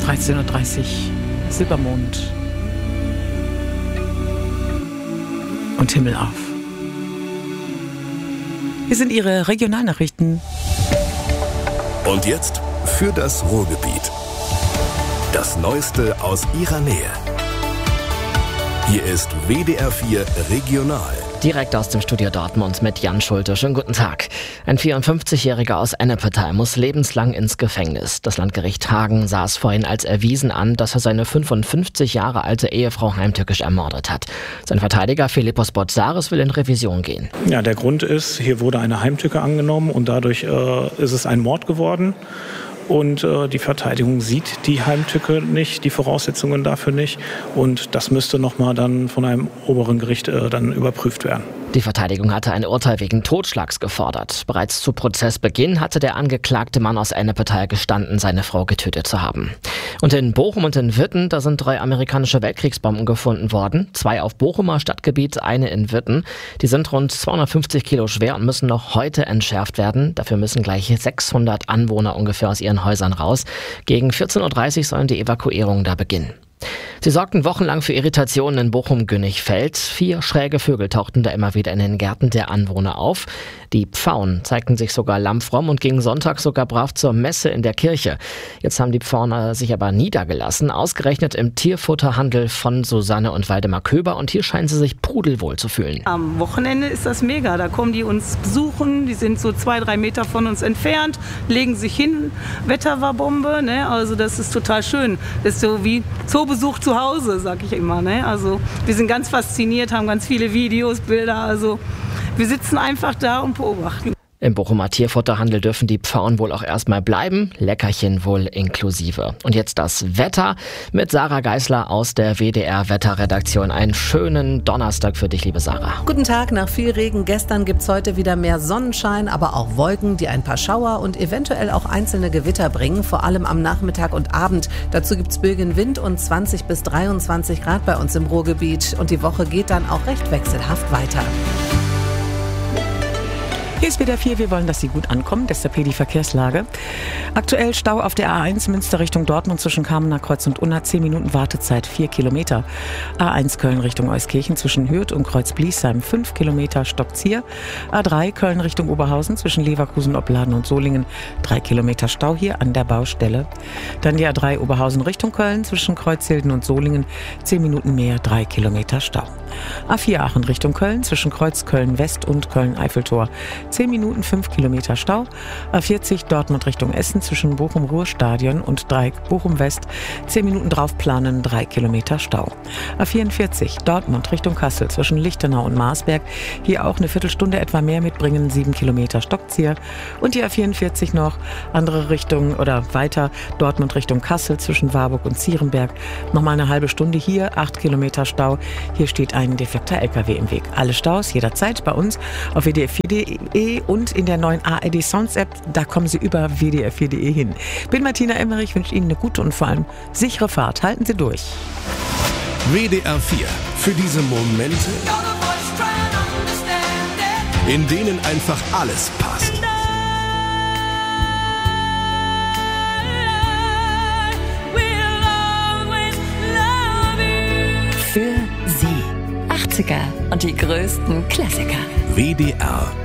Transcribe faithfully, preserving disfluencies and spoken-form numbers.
dreizehn Uhr dreißig, Silbermond und Himmel auf. Hier sind Ihre Regionalnachrichten. Und jetzt für das Ruhrgebiet. Das Neueste aus Ihrer Nähe. Hier ist W D R vier Regional. Direkt aus dem Studio Dortmund mit Jan Schulte. Schönen guten Tag. Ein vierundfünfzigjähriger aus Ennepetal muss lebenslang ins Gefängnis. Das Landgericht Hagen sah es vorhin als erwiesen an, dass er seine fünfundfünfzig Jahre alte Ehefrau heimtückisch ermordet hat. Sein Verteidiger Philippos Botzaris will in Revision gehen. Ja, der Grund ist, hier wurde eine Heimtücke angenommen und dadurch äh, ist es ein Mord geworden. Und äh, die Verteidigung sieht die Heimtücke nicht, die Voraussetzungen dafür nicht. Und das müsste nochmal dann von einem oberen Gericht äh, dann überprüft werden. Die Verteidigung hatte ein Urteil wegen Totschlags gefordert. Bereits zu Prozessbeginn hatte der angeklagte Mann aus Ennepetal gestanden, seine Frau getötet zu haben. Und in Bochum und in Witten, da sind drei amerikanische Weltkriegsbomben gefunden worden. Zwei auf Bochumer Stadtgebiet, eine in Witten. Die sind rund zweihundertfünfzig Kilo schwer und müssen noch heute entschärft werden. Dafür müssen gleich sechshundert Anwohner ungefähr aus ihren Häusern raus. Gegen vierzehn Uhr dreißig sollen die Evakuierungen da beginnen. Sie sorgten wochenlang für Irritationen in Bochum-Gönnigfeld. Vier schräge Vögel tauchten da immer wieder in den Gärten der Anwohner auf. Die Pfauen zeigten sich sogar lammfromm und gingen Sonntag sogar brav zur Messe in der Kirche. Jetzt haben die Pfauen sich aber niedergelassen, ausgerechnet im Tierfutterhandel von Susanne und Waldemar Köber. Und hier scheinen sie sich pudelwohl zu fühlen. Am Wochenende ist das mega. Da kommen die uns besuchen. Die sind so zwei, drei Meter von uns entfernt, legen sich hin. Wetter war Bombe, ne? Also das ist total schön. Das ist so wie Zoobesuch zu Hause, sag ich immer. Ne? Also wir sind ganz fasziniert, haben ganz viele Videos, Bilder. Also wir sitzen einfach da und beobachten. Im Bochumer Tierfutterhandel dürfen die Pfauen wohl auch erstmal bleiben, Leckerchen wohl inklusive. Und jetzt das Wetter mit Sarah Geisler aus der W D R Wetterredaktion. Einen schönen Donnerstag für dich, liebe Sarah. Guten Tag, nach viel Regen gestern gibt's heute wieder mehr Sonnenschein, aber auch Wolken, die ein paar Schauer und eventuell auch einzelne Gewitter bringen, vor allem am Nachmittag und Abend. Dazu gibt's Bögen Wind und zwanzig bis dreiundzwanzig Grad bei uns im Ruhrgebiet. Und die Woche geht dann auch recht wechselhaft weiter. Hier ist W D R vier, wir wollen, dass Sie gut ankommen, deshalb hier die Verkehrslage. Aktuell Stau auf der A eins Münster Richtung Dortmund zwischen Kamener Kreuz und Unna, zehn Minuten Wartezeit, vier Kilometer. A eins Köln Richtung Euskirchen zwischen Hürth und Kreuz-Bliesheim, fünf Kilometer, stoppt's hier. A drei Köln Richtung Oberhausen zwischen Leverkusen, Opladen und Solingen, drei Kilometer Stau hier an der Baustelle. Dann die A drei Oberhausen Richtung Köln zwischen Kreuzhilden und Solingen, zehn Minuten mehr, drei Kilometer Stau. A vier Aachen Richtung Köln zwischen Kreuz Köln West und Köln-Eiffeltor, zehn Minuten, fünf Kilometer Stau. A vierzig Dortmund Richtung Essen zwischen Bochum-Ruhr-Stadion und Dreieck Bochum-West, zehn Minuten drauf planen, drei Kilometer Stau. A vierundvierzig Dortmund Richtung Kassel zwischen Lichtenau und Marsberg, hier auch eine Viertelstunde etwa mehr mitbringen, sieben Kilometer Stockzieher. Und die A vierundvierzig noch, andere Richtung oder weiter, Dortmund Richtung Kassel zwischen Warburg und Zierenberg, nochmal eine halbe Stunde hier, acht Kilometer Stau. Hier steht ein defekter L K W im Weg. Alle Staus jederzeit bei uns auf w d r vier punkt de und in der neuen A R D Sounds App, da kommen Sie über w d r vier punkt de hin. Bin Martina Emmerich, wünsche Ihnen eine gute und vor allem sichere Fahrt. Halten Sie durch. W D R vier. Für diese Momente, in denen einfach alles passt. Für Sie. achtziger und die größten Klassiker. W D R